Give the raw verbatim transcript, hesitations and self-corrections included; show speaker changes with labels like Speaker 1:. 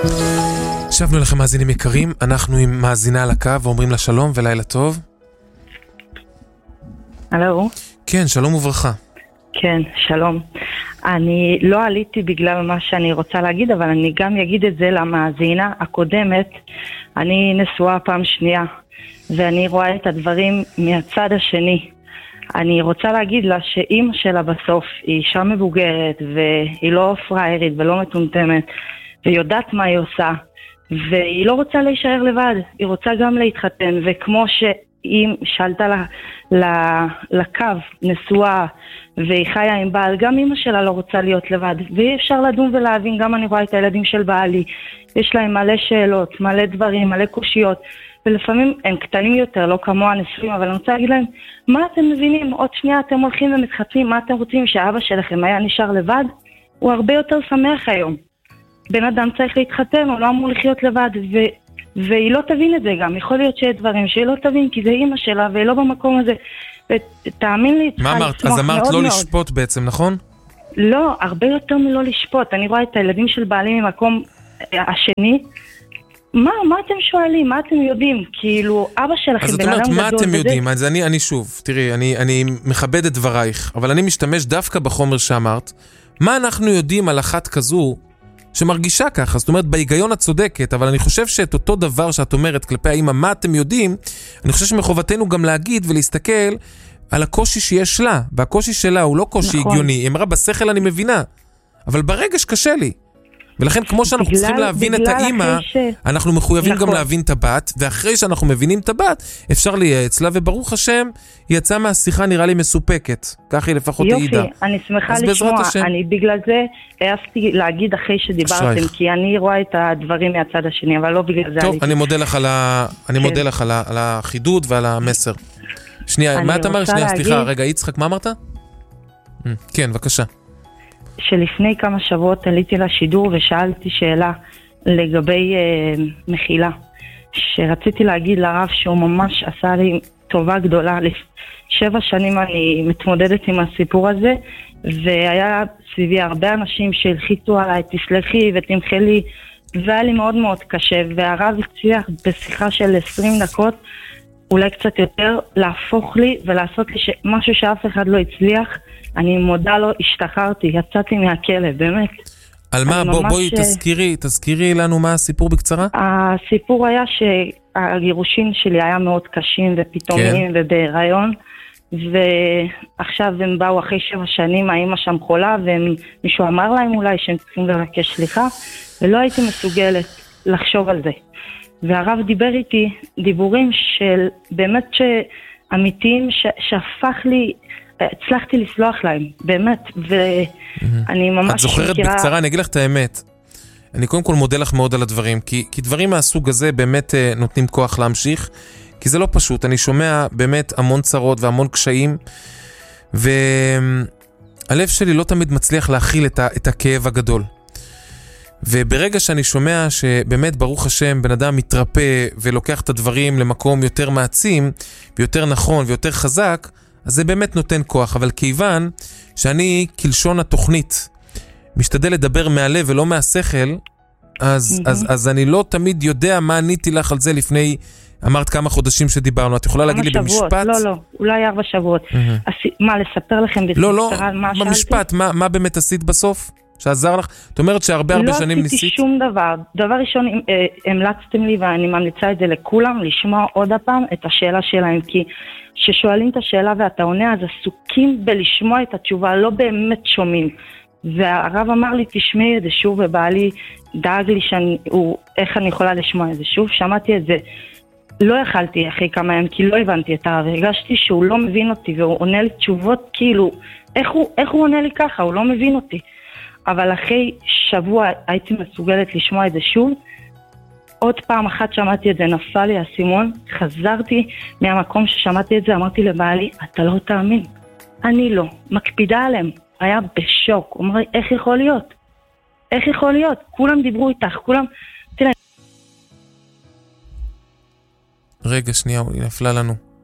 Speaker 1: שבנו לכם מאזינים יקרים, אנחנו עם מאזינה על הקו ואומרים לה שלום ולילה טוב.
Speaker 2: הלו?
Speaker 1: כן, שלום וברכה.
Speaker 2: כן, שלום. אני לא עליתי בגלל מה שאני רוצה להגיד, אבל אני גם אגיד את זה למאזינה הקודמת. אני נשואה פעם שנייה, ואני רואה את הדברים מהצד השני. אני רוצה להגיד לה שאמא שלה בסוף היא אישה מבוגרת, והיא לא פריירית ולא מטומטמת, ויודעת מה היא עושה, והיא לא רוצה להישאר לבד, היא רוצה גם להתחתן, וכמו שהיא שאלתה לה, לה, לקו נשואה, והיא חיה עם בעל, גם אמא שלה לא רוצה להיות לבד, ואי אפשר לדון ולהבין, גם אני רואה את הילדים של בעלי, יש להם מלא שאלות, מלא דברים, מלא קושיות, ולפעמים הם קטנים יותר, לא כמו הנשואים, אבל אני רוצה להגיד להם, מה אתם מבינים? עוד שנייה אתם הולכים ומתחתנים, מה אתם רוצים שאבא שלכם היה נשאר לבד? הוא הרבה יותר שמח היום. בן אדם צריך להתחתן, הוא לא אמור לחיות לבד, ו... והיא לא תבין את זה גם. יכול להיות שיש דברים שהיא לא תבין, כי זה אימא שלה, והיא לא במקום הזה. ותאמין לי,
Speaker 1: מה אמרת? אז אמרת לא לשפוט בעצם, נכון?
Speaker 2: לא, הרבה יותר מלא לשפוט. אני רואה את הילדים של בעלי ממקום השני. מה, מה אתם שואלים? מה אתם יודעים? כאילו, אבא שלכם
Speaker 1: אז
Speaker 2: בן אדם גדול.
Speaker 1: אז את אומרת, מה אתם יודעים? אז אני, אני שוב, תראי, אני, אני מכבד את דברייך, אבל אני משתמש דווקא בחומר שאמרת. מה אנחנו יודעים על אחת כזו שמרגישה ככה? זאת אומרת, בהיגיון את צודקת, אבל אני חושב שאת אותו דבר שאת אומרת כלפי האמא, מה אתם יודעים, אני חושב שמחובתנו גם להגיד ולהסתכל על הקושי שיש לה, והקושי שלה הוא לא קושי נכון. הגיוני, היא אמרה, בשכל אני מבינה, אבל ברגש קשה לי. ולכן כמו שאנחנו בגלל, צריכים להבין את האמא, ש... אנחנו מחויבים נכון. גם להבין את הבת, ואחרי שאנחנו מבינים את הבת, אפשר לייעץ לה, וברוך השם, היא יצאה מהשיחה נראה לי מסופקת. כך היא לפחות העידה.
Speaker 2: יופי, אני שמחה לשמוע. אני בגלל זה העפתי להגיד אחרי שדיברתם, כי אני רואה את הדברים מהצד השני, אבל לא בגלל זה.
Speaker 1: טוב, אני מודה לך על ה... אני מודה לך על, ה... על החידוד ועל המסר. שנייה, מה אתה אומר? שנייה, סליחה, רגע, יצחק, מה אמרת? כן, בבקשה.
Speaker 2: שלפני כמה שבועות עליתי לשידור ושאלתי שאלה לגבי אה, מחילה, שרציתי להגיד לרב שהוא ממש עשה לי טובה גדולה. שבע שנים אני מתמודדת עם הסיפור הזה, והיה סביבי הרבה אנשים שהלחיצו עליי, תסלחי ותמחה לי, והיה לי מאוד מאוד קשה, והרב הצליח בשיחה של עשרים דקות, אולי קצת יותר, להפוך לי ולעשות לי משהו שאף אחד לא הצליח. אני מודה לו, השתחררתי, יצאתי מהכלא, באמת.
Speaker 1: על מה? בוא, בואי תזכירי, תזכירי לנו מה הסיפור בקצרה?
Speaker 2: הסיפור היה שהגירושים שלי היה מאוד קשים ופתאומיים כן. ובהיריון, ועכשיו הם באו אחרי שבע שנים, האמא שם חולה, ומישהו אמר להם אולי שהם צריכים לבקש סליחה, ולא הייתי מסוגלת לחשוב על זה. והרב דיבר איתי דיבורים של באמת שאמיתיים, ש... שהפך לי, הצלחתי לסלוח להם, באמת, ואני ממש...
Speaker 1: את זוכרת מכירה... בקצרה, אני אגיד לך את האמת. אני קודם כל מודה לך מאוד על הדברים, כי, כי דברים מהסוג הזה באמת נותנים כוח להמשיך, כי זה לא פשוט. אני שומע באמת המון צרות והמון קשיים, והלב שלי לא תמיד מצליח להכיל את, ה... את הכאב הגדול. וברגע שאני שומע שבאמת ברוך השם בן אדם מתרפא ולוקח את הדברים למקום יותר מעצים ויותר נכון ויותר חזק, אז זה באמת נותן כוח. אבל כיוון שאני כלשון התוכנית משתדל לדבר מהלב ולא מהשכל, אז, mm-hmm. אז, אז אני לא תמיד יודע מה עניתי לך על זה לפני, אמרת כמה חודשים שדיברנו. את יכולה להגיד לי במשפט?
Speaker 2: לא, לא, אולי ארבע שבועות. Mm-hmm. מה, לספר לכם בקצרה?
Speaker 1: לא, לא, במשפט, מה, מה באמת עשית בסוף? שעזר לך? את אומרת שהרבה הרבה שנים ניסית?
Speaker 2: לא עשיתי שום דבר. דבר ראשון, המלצתם לי, ואני ממליצה את זה לכולם, לשמוע עוד הפעם את השאלה שלהם, כי ששואלים את השאלה ואתה עונה, אז עסוקים בלשמוע את התשובה, לא באמת שומעים. והרב אמר לי, תשמעי את זה שוב, ובעלי דאג לי שאני, הוא, איך אני יכולה לשמוע את זה שוב. שמעתי את זה, לא יכלתי אחרי כמה ימים, כי לא הבנתי את הרב, הרגשתי שהוא לא מבין אותי, והוא עונה לי תשובות כאילו, איך הוא, איך הוא עונה לי ככה? הוא לא מבין אותי. אבל אחרי שבוע הייתי מסוגלת לשמוע את זה שוב. עוד פעם אחת שמעתי את זה, נפל לי הסימון, חזרתי מהמקום ששמעתי את זה, אמרתי לבעלי, אתה לא תאמין, אני לא, מקפידה עליהם, היה בשוק, הוא אומר, איך יכול להיות? איך יכול להיות? כולם דיברו איתך, כולם... תראה.
Speaker 1: רגע, שנייה, היא נפלה לנו.